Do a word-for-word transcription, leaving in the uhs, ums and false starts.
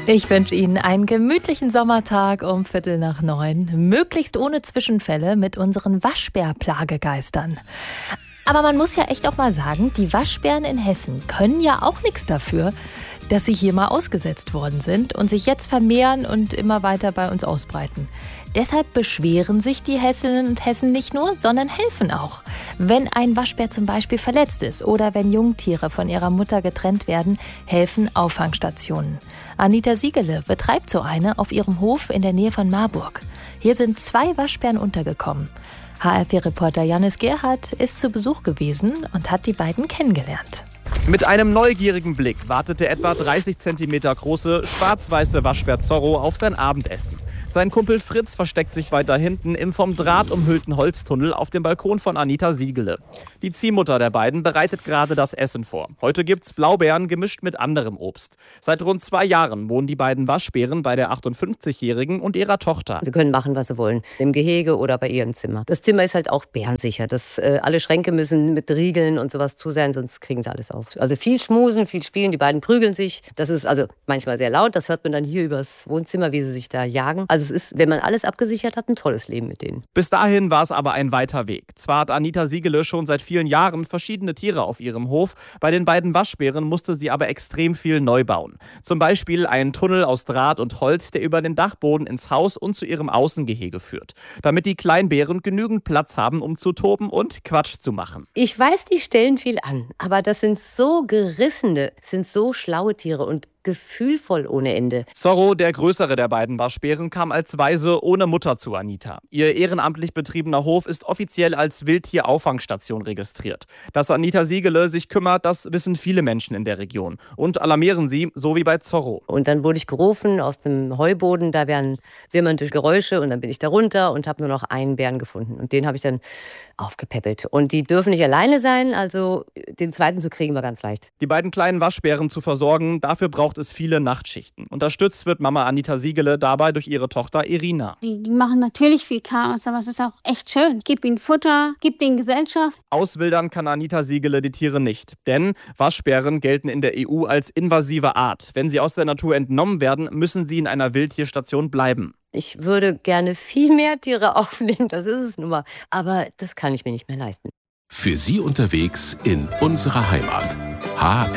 Ich wünsche Ihnen einen gemütlichen Sommertag um Viertel nach neun. Möglichst ohne Zwischenfälle mit unseren Waschbär-Plagegeistern. Aber man muss ja echt auch mal sagen, die Waschbären in Hessen können ja auch nichts dafür, dass sie hier mal ausgesetzt worden sind und sich jetzt vermehren und immer weiter bei uns ausbreiten. Deshalb beschweren sich die Hessinnen und Hessen nicht nur, sondern helfen auch. Wenn ein Waschbär zum Beispiel verletzt ist oder wenn Jungtiere von ihrer Mutter getrennt werden, helfen Auffangstationen. Anita Siegele betreibt so eine auf ihrem Hof in der Nähe von Marburg. Hier sind zwei Waschbären untergekommen. H R vier-Reporter Janis Gerhardt ist zu Besuch gewesen und hat die beiden kennengelernt. Mit einem neugierigen Blick wartet der etwa dreißig Zentimeter große, schwarz-weiße Waschbär Zorro auf sein Abendessen. Sein Kumpel Fritz versteckt sich weiter hinten im vom Draht umhüllten Holztunnel auf dem Balkon von Anita Siegele. Die Ziehmutter der beiden bereitet gerade das Essen vor. Heute gibt's Blaubeeren gemischt mit anderem Obst. Seit rund zwei Jahren wohnen die beiden Waschbären bei der achtundfünfzigjährigen und ihrer Tochter. Sie können machen, was sie wollen, im Gehege oder bei ihrem Zimmer. Das Zimmer ist halt auch bärensicher. Das, äh, alle Schränke müssen mit Riegeln und sowas zu sein, sonst kriegen sie alles auf. Also viel schmusen, viel spielen, die beiden prügeln sich. Das ist also manchmal sehr laut, das hört man dann hier übers Wohnzimmer, wie sie sich da jagen. Also es ist, wenn man alles abgesichert hat, ein tolles Leben mit denen. Bis dahin war es aber ein weiter Weg. Zwar hat Anita Siegele schon seit vielen Jahren verschiedene Tiere auf ihrem Hof, bei den beiden Waschbären musste sie aber extrem viel neu bauen. Zum Beispiel einen Tunnel aus Draht und Holz, der über den Dachboden ins Haus und zu ihrem Außengehege führt, damit die Kleinbären genügend Platz haben, um zu toben und Quatsch zu machen. Ich weiß, die stellen viel an, aber das sind so gerissene, sind so schlaue Tiere und gefühlvoll ohne Ende. Zorro, der größere der beiden Waschbären, kam als Waise ohne Mutter zu Anita. Ihr ehrenamtlich betriebener Hof ist offiziell als Wildtierauffangstation registriert. Dass Anita Siegele sich kümmert, das wissen viele Menschen in der Region und alarmieren sie, so wie bei Zorro. Und dann wurde ich gerufen aus dem Heuboden, da wären wimmernde Geräusche und dann bin ich da runter und habe nur noch einen Bären gefunden und den habe ich dann aufgepäppelt. Und die dürfen nicht alleine sein, also den zweiten zu kriegen war ganz leicht. Die beiden kleinen Waschbären zu versorgen, dafür braucht es viele Nachtschichten. Unterstützt wird Mama Anita Siegele dabei durch ihre Tochter Irina. Die, die machen natürlich viel Chaos, aber es ist auch echt schön. Gib ihnen Futter, gib ihnen Gesellschaft. Auswildern kann Anita Siegele die Tiere nicht. Denn Waschbären gelten in der E U als invasive Art. Wenn sie aus der Natur entnommen werden, müssen sie in einer Wildtierstation bleiben. Ich würde gerne viel mehr Tiere aufnehmen, das ist es nun mal. Aber das kann ich mir nicht mehr leisten. Für Sie unterwegs in unserer Heimat. H